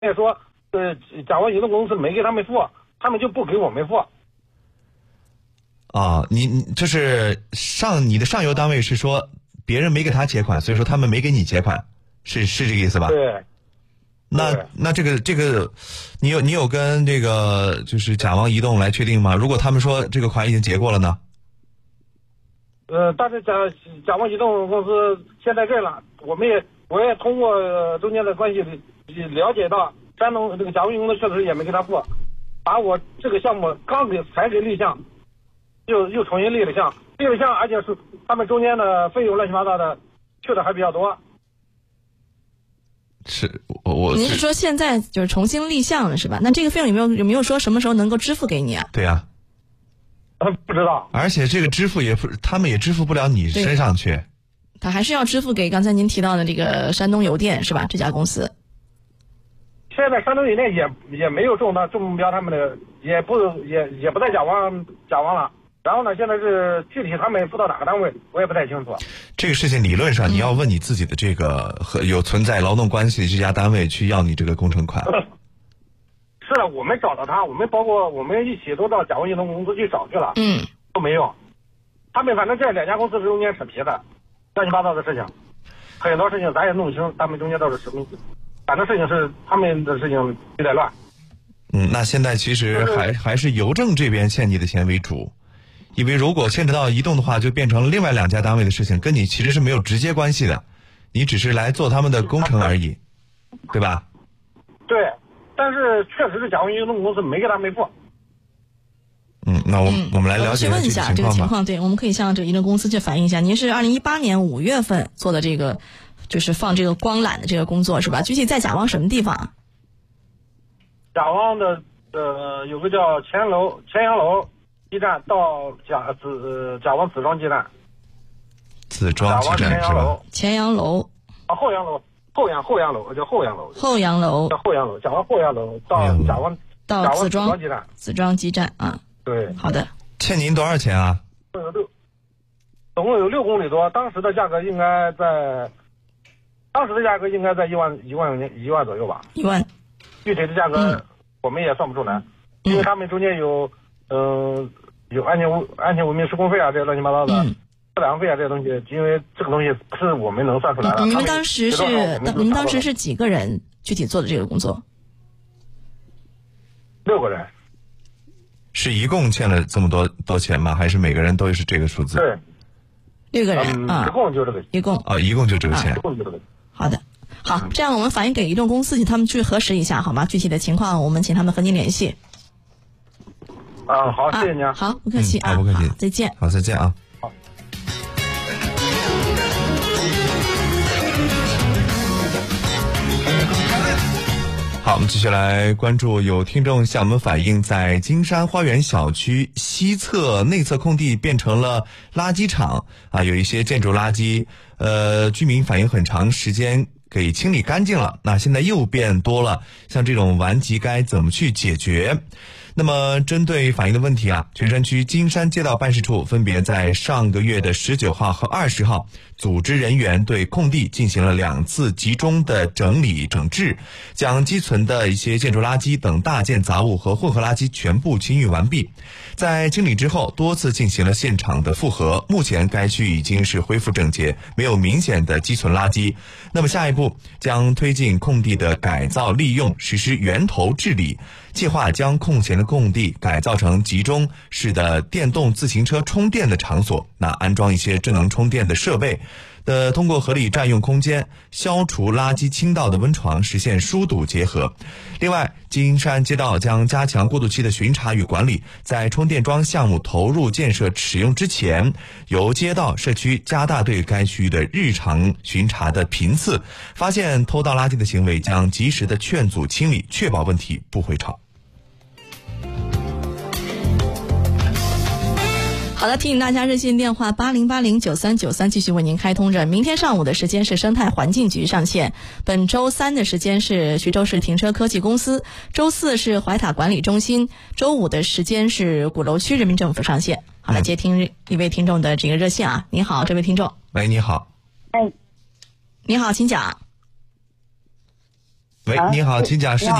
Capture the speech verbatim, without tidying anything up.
也说，呃，甲方移动公司没给他们付，他们就不给我们付。 啊，你你就是上你的上游单位是说别人没给他结款，所以说他们没给你结款，是是这个意思吧？ 对。 那那这个这个，你有你有跟这个就是甲方移动来确定吗？如果他们说这个款已经结过了呢？ 呃，但是甲甲方移动公司现在这了，我们也我也通过中间的关系了解到，山东这个甲方移动公司确实也没给他付，把我这个项目刚给才给立项，又又重新立了项，立了项，而且是他们中间的费用乱七八糟的，去的还比较多。 是我我您是说现在就是重新立项了是吧？那这个费用有没有有没有说什么时候能够支付给你啊？ 对呀、 啊，不知道。 而且这个支付也不，他们也支付不了你身上去。 他还是要支付给刚才您提到的这个山东邮电是吧？这家公司。 现在山东邮电也也没有中到中目标，他们的也不也也不在甲方甲方了。然后呢，现在是具体他们付到哪个单位，我也不太清楚。 这个事情理论上你要问你自己的这个和有存在劳动关系的这家单位去要你这个工程款。 是的，我们找到他，我们包括我们一起都到甲方移动公司去找去了， 嗯， 都没用。他们反正这两家公司是中间扯皮的，乱七八糟的事情，很多事情咱也弄不清他们中间都是什么，反正事情是他们的事情有点乱。 嗯，那现在其实还还是邮政这边欠你的钱为主。因为如果牵扯到移动的话，就变成了另外两家单位的事情，跟你其实是没有直接关系的，你只是来做他们的工程而已，对吧？ 对，但是确实是甲方移动公司没给他们付。 嗯，那我、 嗯、 我们来了解去问一下这个情况。 对， 我们可以向这个移动公司去反映一下。您是二零一八年五月份做的这个，就是放这个光缆的这个工作是吧？具体在甲方什么地方啊？ 甲方的呃有个叫前楼前阳楼基站到甲子呃甲方子庄基站。 子庄基站是吧？ 前阳楼。 啊，后阳楼，后阳后阳楼叫后阳楼。 后阳楼。 叫后阳楼，甲方后阳楼到甲方到子庄基站。 子庄基站啊。 对。 好的。 欠您多少钱啊？ 有六，总共有六公里多，当时的价格应该在，当时的价格应该在一万一万一万左右吧。 一万。 具体的价格、嗯、我们也算不出来，因为他们中间有嗯、呃、有安全安全文明施工费啊这些乱七八糟的。嗯测量费啊这些东西，因为这个东西不是我们能算出来的。 你们当时是你们当时是几个人具体做的这个工作？ 六个人。 是一共欠了这么多多钱吗？还是每个人都是这个数字？ 对， 六个人、嗯、啊， 一共就这个， 一共啊，一共就这个钱。 一共就这个。 好的，好，这样我们反映给移动公司，请他们去核实一下，好吗？具体的情况我们请他们和您联系。 啊，好，谢谢您啊。 好，不客气啊， 好，不客气， 再见。 好，再见啊。好，我们继续来关注，有听众向我们反映，在金山花园小区西侧内侧空地变成了垃圾场啊，有一些建筑垃圾，呃，居民反映很长时间给清理干净了，那现在又变多了，像这种顽疾该怎么去解决？那么针对反映的问题啊，泉山区金山街道办事处分别在上个月的十九号和二十号组织人员对空地进行了两次集中的整理整治，将积存的一些建筑垃圾等大件杂物和混合垃圾全部清运完毕。在清理之后，多次进行了现场的复核，目前该区已经是恢复整洁，没有明显的积存垃圾。那么下一步将推进空地的改造利用，实施源头治理，计划将空闲的空地改造成集中式的电动自行车充电的场所，那安装一些智能充电的设备，的通过合理占用空间，消除垃圾倾倒的温床，实现疏堵结合。另外，金山街道将加强过渡期的巡查与管理，在充电桩项目投入建设使用之前，由街道社区加大对该区域的日常巡查的频次，发现偷倒垃圾的行为将及时的劝阻清理，确保问题不回潮。 好的，提醒大家热线电话八零八零九三九三继续为您开通着。明天上午的时间是生态环境局上线，本周三的时间是徐州市停车科技公司，周四是怀塔管理中心，周五的时间是鼓楼区人民政府上线。好了，接听一位听众的这个热线啊，你好，这位听众。 喂，你好。 哎， 你好，请讲。 喂，你好，请讲。是